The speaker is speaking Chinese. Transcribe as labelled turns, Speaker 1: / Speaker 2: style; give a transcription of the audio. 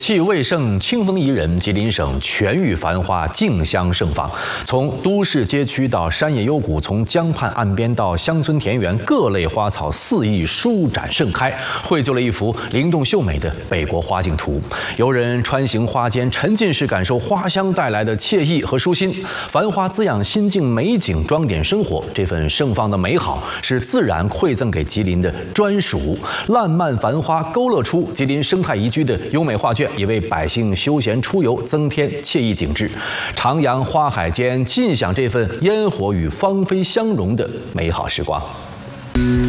Speaker 1: 气未盛，清风宜人。吉林省全域繁花竞相盛放，从都市街区到山野幽谷，从江畔岸边到乡村田园，各类花草肆意舒展盛开，绘就了一幅灵动秀美的北国花境图。游人穿行花间，沉浸式感受花香带来的惬意和舒心。繁花滋养心境，美景装点生活。这份盛放的美好，是自然馈赠给吉林的专属。烂漫繁花勾勒出吉林生态宜居的优美画卷。 也为百姓休闲出游增添惬意景致，徜徉花海间，尽享这份烟火与芳菲相融的美好时光。